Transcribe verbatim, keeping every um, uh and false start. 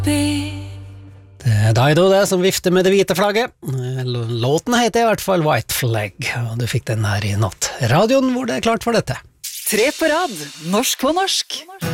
Det er Dido det som vifter med det hvite flagget. Låten heter i hvert fall White Flag, og du fikk den her i natt. Radioen hvor det er klart for dette. Tre på rad, norsk på norsk.